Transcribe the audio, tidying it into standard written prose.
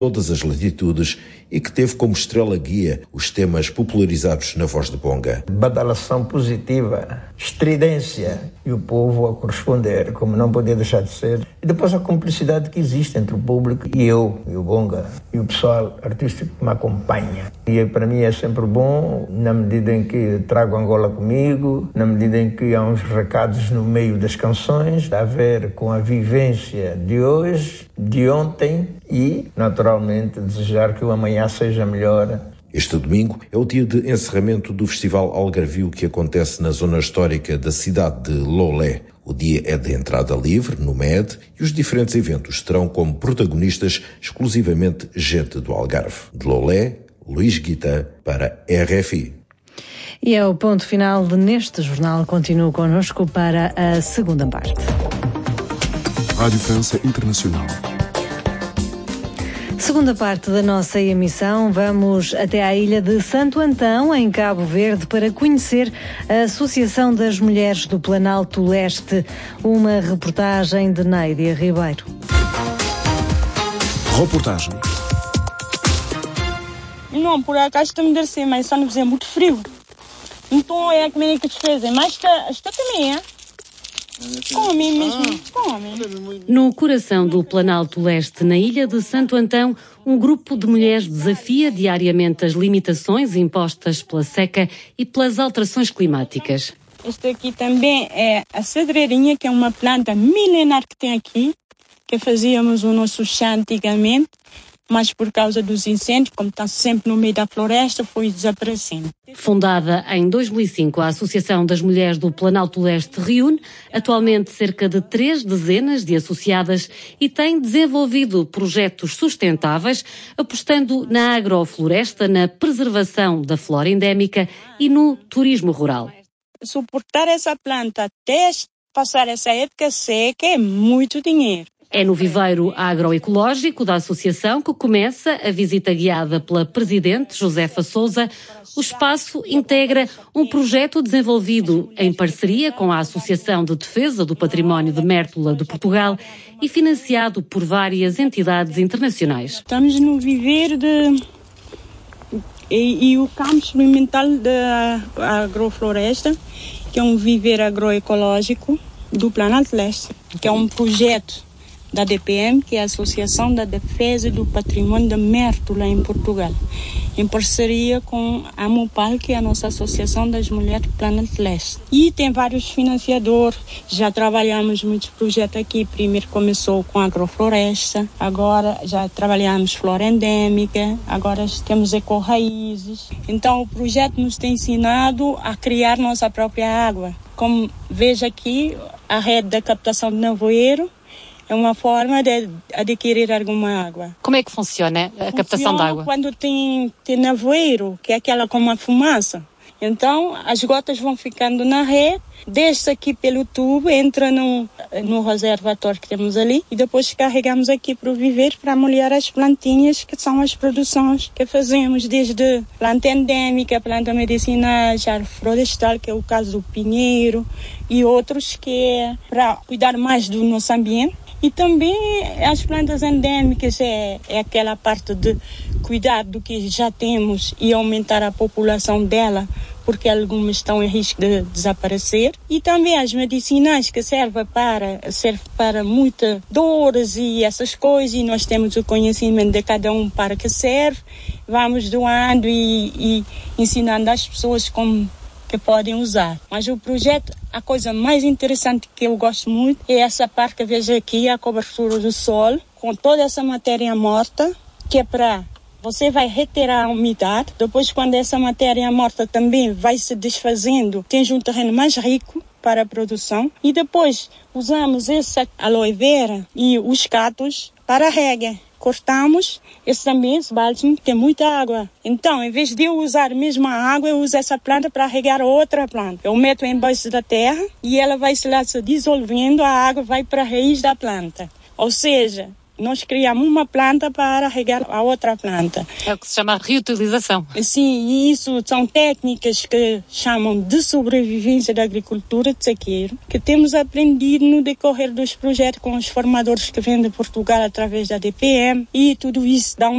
todas as latitudes e que teve como estrela guia os temas popularizados na voz de Bonga. Badalação positiva, estridência e o povo a corresponder, como não podia deixar de ser. E depois a cumplicidade que existe entre o público e eu, e o Bonga, e o pessoal artístico que me acompanha. E para mim é sempre bom, na medida em que trago Angola comigo, na medida em que há uns recados no meio das canções, a ver com a vivência de hoje, de ontem e, naturalmente, desejar que o amanhã seja melhor. Este domingo é o dia de encerramento do Festival Algarvio que acontece na zona histórica da cidade de Lolé. O dia é de entrada livre no MED e os diferentes eventos terão como protagonistas exclusivamente gente do Algarve. De Lolé, Luís Guita para RFI. E é o ponto final neste jornal. Continua connosco para a segunda parte. Rádio França Internacional. Segunda parte da nossa emissão, vamos até à ilha de Santo Antão, em Cabo Verde, para conhecer a Associação das Mulheres do Planalto Leste. Uma reportagem de Néidia Ribeiro. Reportagem. Não, por acaso está-me a descer, mas está-nos é muito frio. Então é como é que fez, mas está também, é? Come mesmo, come. No coração do Planalto Leste, na ilha de Santo Antão, um grupo de mulheres desafia diariamente as limitações impostas pela seca e pelas alterações climáticas. Este aqui também é a cedreirinha, que é uma planta milenar que tem aqui, que fazíamos o nosso chá antigamente, mas por causa dos incêndios, como está sempre no meio da floresta, foi desaparecendo. Fundada em 2005, a Associação das Mulheres do Planalto Leste reúne atualmente cerca de 3 dezenas de associadas e tem desenvolvido projetos sustentáveis, apostando na agrofloresta, na preservação da flora endémica e no turismo rural. Suportar essa planta até passar essa época seca é muito dinheiro. É no viveiro agroecológico da associação que começa a visita guiada pela presidente Josefa Sousa. O espaço integra um projeto desenvolvido em parceria com a Associação de Defesa do Património de Mértola de Portugal e financiado por várias entidades internacionais. Estamos no viveiro e o campo experimental da agrofloresta, que é um viveiro agroecológico do Planalto Leste, que é um projeto da DPM, que é a Associação da Defesa do Patrimônio de Mértola em Portugal, em parceria com a MOPAL, que é a nossa Associação das Mulheres do Planalto Leste. E tem vários financiadores, já trabalhamos muitos projetos aqui, primeiro começou com a agrofloresta, agora já trabalhamos flora endémica, agora temos eco-raízes. Então o projeto nos tem ensinado a criar nossa própria água. Como veja aqui, a rede da captação de nevoeiro, é uma forma de adquirir alguma água. Como é que funciona a captação de água? Quando tem nevoeiro, que é aquela com uma fumaça. Então, as gotas vão ficando na rede, desce aqui pelo tubo, entra no reservatório que temos ali e depois carregamos aqui para o viveiro para molhar as plantinhas, que são as produções que fazemos, desde planta endêmica, planta medicinal, árvore florestal, que é o caso do pinheiro, e outros que é para cuidar mais do nosso ambiente. E também as plantas endêmicas é aquela parte de cuidar do que já temos e aumentar a população dela, porque algumas estão em risco de desaparecer. E também as medicinais, que servem para muitas dores e essas coisas, e nós temos o conhecimento de cada um para que serve. Vamos doando e ensinando as pessoas como que podem usar. Mas o projeto, a coisa mais interessante que eu gosto muito é essa parte que vejo aqui, a cobertura do solo, com toda essa matéria morta, que é para você vai retirar a umidade. Depois, quando essa matéria morta também vai se desfazendo, tens um terreno mais rico para a produção. E depois usamos essa aloe vera e os cactos para a rega. Cortamos, esse balde tem muita água. Então, em vez de eu usar a mesma água, eu uso essa planta para regar outra planta. Eu meto embaixo da terra e ela vai se dissolvendo, a água vai para a raiz da planta. Ou seja, nós criamos uma planta para regar a outra planta. É o que se chama reutilização. Sim, e isso são técnicas que chamam de sobrevivência da agricultura de sequeiro, que temos aprendido no decorrer dos projetos com os formadores que vêm de Portugal através da DPM, e tudo isso dá